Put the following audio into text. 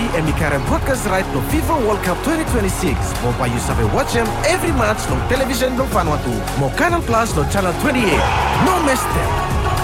Messi and Mikara broadcast right no FIFA World Cup 2026. Mo pa you sabe watch them every match no television no Vanuatu. Mo Canal Plus no channel 28. No miss them.